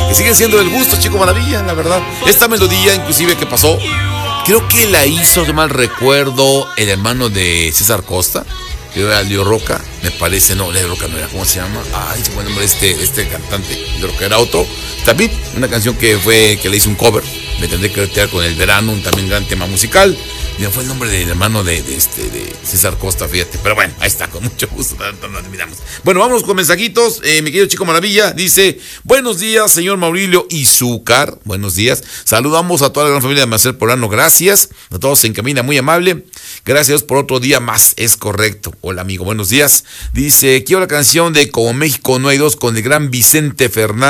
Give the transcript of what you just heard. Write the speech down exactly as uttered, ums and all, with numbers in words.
que siguen siendo del gusto, Chico Maravilla, la verdad. Esta melodía, inclusive, que pasó, creo que la hizo, de mal recuerdo, el hermano de César Costa, que era Leo Roca, me parece, no, Leo Roca no era, ¿cómo se llama? Ay, se fue el nombre de este, este cantante, Leo Roca era otro. También una canción que fue, que le hizo un cover, Me Tendré que Retirar con El Verano, un también gran tema musical. Ya fue el nombre del hermano de, de, este, de César Costa, fíjate. Pero bueno, ahí está, con mucho gusto. Nos admiramos. Bueno, vámonos con mensajitos. Eh, mi querido Chico Maravilla dice: buenos días, señor Maurilio Izúcar. Buenos días. Saludamos a toda la gran familia de Marcel Polano. Gracias. A todos en camina, muy amable. Gracias por otro día más. Es correcto. Hola, amigo. Buenos días. Dice: quiero la canción de Como México no hay dos con el gran Vicente Fernández.